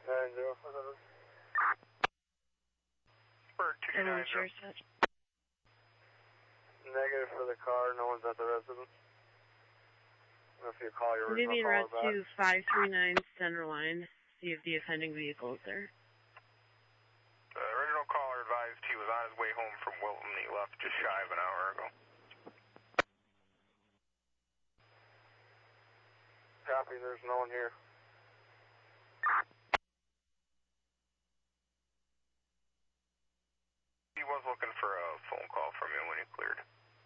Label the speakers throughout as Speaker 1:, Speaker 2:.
Speaker 1: Bird 290.
Speaker 2: Negative for the car, no one's at the residence. If you call your original
Speaker 3: Maybe route
Speaker 2: caller
Speaker 3: to 539 center line, see if the offending vehicle is there.
Speaker 1: The original caller advised he was on his way home from Wilton. He left just shy of an hour ago.
Speaker 2: Copy, there's no one here.
Speaker 1: He was looking for a phone call from you when he cleared.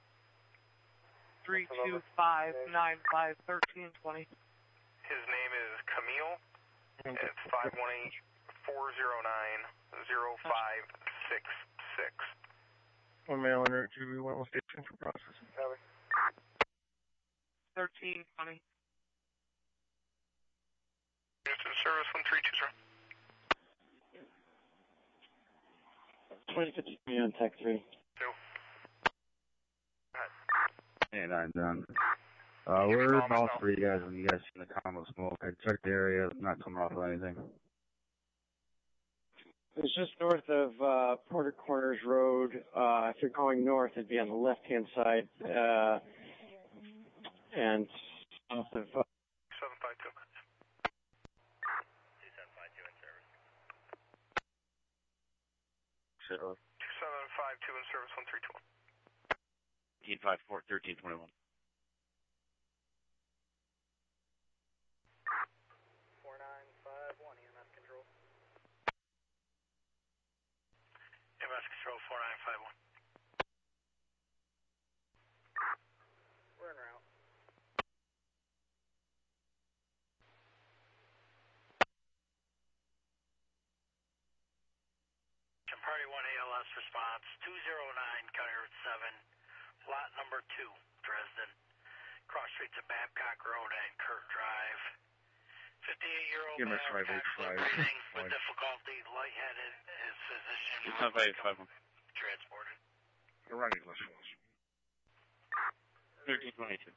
Speaker 4: 325-95-1320.
Speaker 1: His name is Camille. It's 518-409-0566.
Speaker 5: One mail in route to Wentworth Station for processing.
Speaker 4: 1320.
Speaker 1: Units in service 1320.
Speaker 5: 2050 on Tech 3.
Speaker 1: 2.
Speaker 6: And I'm done. We're all three guys when you guys see the column of smoke. I checked the area, not coming off of anything.
Speaker 5: It's just north of Porter Corners Road. If you're going north, it'd be on the left-hand side. And south of...
Speaker 1: 2752.
Speaker 7: 2752 in service.
Speaker 1: 2752 in service 1320.
Speaker 7: 1854, 1321.
Speaker 2: 4951, EMS control.
Speaker 1: EMS control 4951.
Speaker 2: We're en route.
Speaker 8: Party 1 ALS response, 209 County Route 7, lot number 2, Dresden. Cross streets of Babcock Road and Kurt Drive. 58-year-old male, breathing with difficulty, lightheaded, his physician transported.
Speaker 5: You're right, English Falls.
Speaker 7: 1322.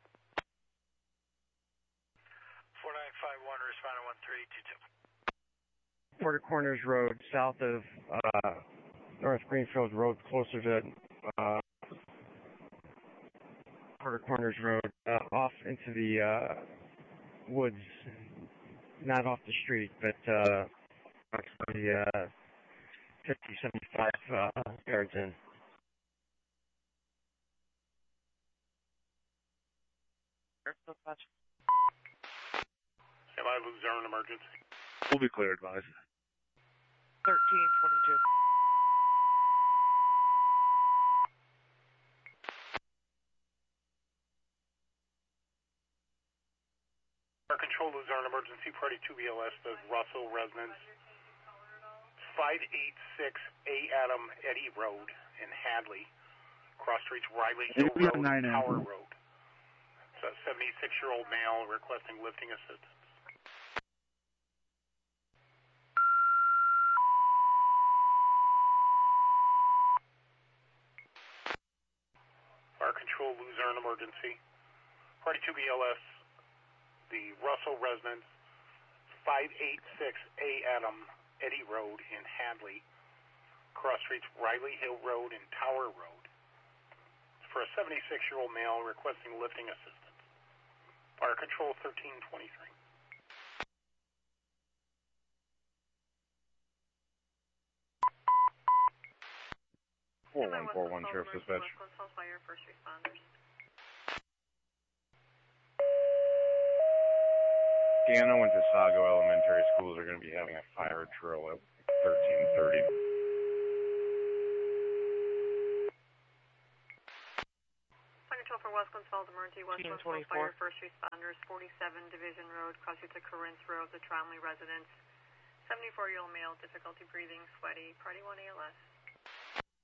Speaker 8: 4951, responding 1322.
Speaker 5: Porter Corners Road, south of North Greenfield Road, closer to Porter Corners Road, off into the woods, not off the street, but approximately 50, 75 yards in.
Speaker 1: Am I Luzerne emergency?
Speaker 6: We'll be clear, advise.
Speaker 4: 1322.
Speaker 1: Our control Luzerne emergency, party 2 BLS, the Russell residence. 586A Adam Eddy Road in Hadley. Cross streets Riley Hill Road and Tower Road. It's a 76-year-old male requesting lifting assistance. Our control Luzerne emergency. Party 2 BLS, the Russell residence, 586A Adam Eddy Road in Hadley. Cross streets Riley Hill Road and Tower Road. It's for a 76-year-old male requesting lifting assistance. Fire control 1323.
Speaker 5: 4141 Sheriff Dispatch.
Speaker 9: Fire first responders.
Speaker 5: Gano and Tisago Elementary Schools are going to be having a fire drill at 1330.
Speaker 9: Fire control for West Glenfeld Emergency, West Glenfeld Fire first responders, 47 Division Road, cross to Corinth Road, the Tromley residence. 74-year-old male, difficulty breathing, sweaty, party 1 ALS.